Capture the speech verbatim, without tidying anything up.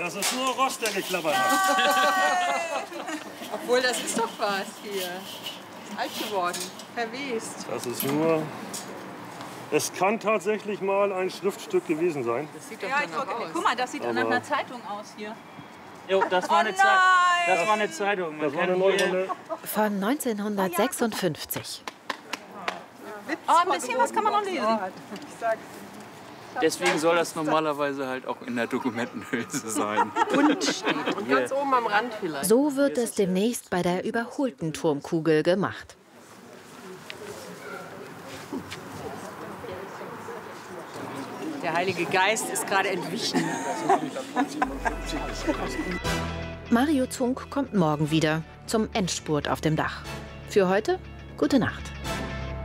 Das ist nur Rost, der geklappert hat. Obwohl, das ist doch was hier. Alt geworden, verwest. Das ist nur... Es kann tatsächlich mal ein Schriftstück gewesen sein. Das sieht doch Ja, ich danach guck, aus. guck mal, das sieht Aber nach einer Zeitung aus hier. Jo, das war, Oh eine, Zei nein! das war eine Zeitung. Man Das war kann eine neue hier- Runde. Von neunzehnhundertsechsundfünfzig. Oh, ein bisschen was kann man noch lesen. Ich sag's. Deswegen soll das normalerweise halt auch in der Dokumentenhülse sein. Und steht. Und ganz oben am Rand vielleicht. So wird es demnächst bei der überholten Turmkugel gemacht. Der Heilige Geist ist gerade entwichen. Mario Zunk kommt morgen wieder zum Endspurt auf dem Dach. Für heute, gute Nacht.